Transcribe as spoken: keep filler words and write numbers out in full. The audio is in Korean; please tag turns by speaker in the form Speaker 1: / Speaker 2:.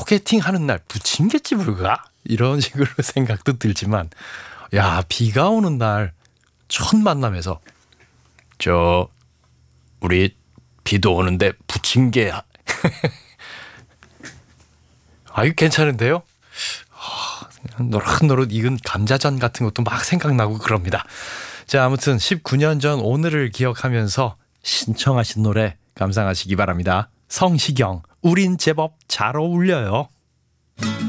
Speaker 1: 소개팅 하는 날 부침개집을 가? 이런 식으로 생각도 들지만 야, 비가 오는 날 첫 만남에서 저 우리 비도 오는데 부침개 아유 괜찮은데요? 노릇노릇 익은 감자전 같은 것도 막 생각나고 그럽니다. 자, 아무튼 십구 년 전 오늘을 기억하면서 신청하신 노래 감상하시기 바랍니다. 성시경, 우린 제법 잘 어울려요.